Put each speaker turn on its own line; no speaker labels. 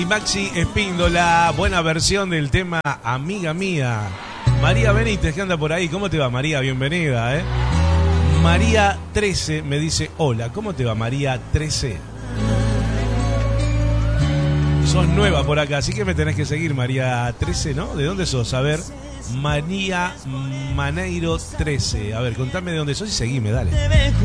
Maxi Espíndola, buena versión del tema Amiga Mía. María Benítez, que anda por ahí. ¿Cómo te va, María? Bienvenida, ¿eh? María 13 me dice, hola, ¿cómo te va, María 13? Sos nueva por acá, así que me tenés que seguir, María 13, ¿no? ¿De dónde sos? A ver, María Maneiro 13. A ver, contame de dónde sos y seguime, dale.